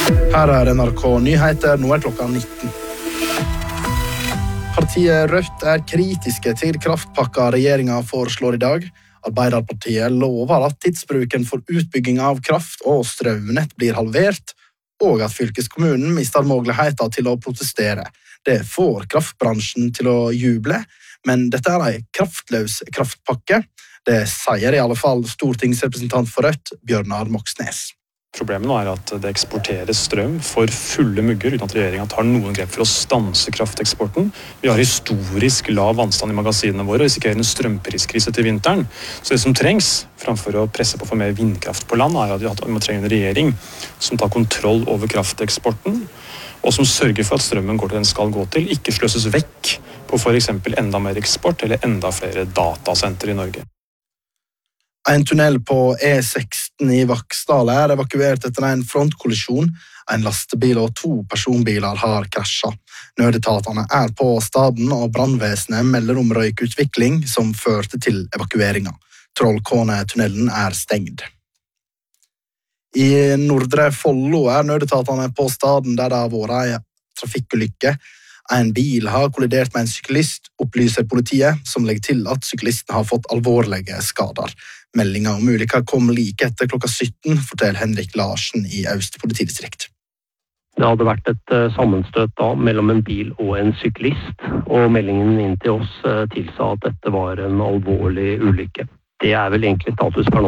Her NRK Nyheter, nå klokka 19. Partiet Rødt kritiske til kraftpakka regjeringen foreslår i dag. Arbeiderpartiet lover at tidsbruken for utbygging av kraft og strømnett blir halvert, og at fylkeskommunen mister muligheten til å protestere. Det får kraftbransjen til å juble, men dette en kraftløs kraftpakke. Det sier i alle fall stortingsrepresentant for Rødt, Bjørnar Moxnes. Problemet nå at det eksporteres strøm for fulle mugger uten at regjeringen tar noen grep for å stanse krafteksporten. Vi har historisk lav vannstand i magasinene våre og risikerer en strømpriskrise til vinteren. Så det som trengs, framfor å presse på for mer vindkraft på land, at vi må trenge en regjering som tar kontroll over krafteksporten, og som sørger for at strømmen går til den skal gå til, ikke sløses vekk på for eksempel enda mer eksport eller enda flere datasenter i Norge. En tunnel på E16 i Vaksdal evakuert etter en frontkollisjon. En lastebil og 2 personbiler har krasjet. Nødetatene på staden, og brannvesenet melder om røykutvikling som førte til evakueringen. Trollkånetunnelen stengt. I Nordre Follo nødetatene på staden der det har vært en trafikkulykke. En bil har kollidert med en syklist, opplyser politiet, som legger til at syklisten har fått alvorlige skader. Meldingen om ulykken kom like etter klokka 17, forteller Henrik Larsen i Aust politidistrikt. Det hadde vært et sammenstøt mellom en bil og en syklist, og meldingen inn til oss tilsa at dette var en alvorlig ulykke. Det vel egentlig status per nå.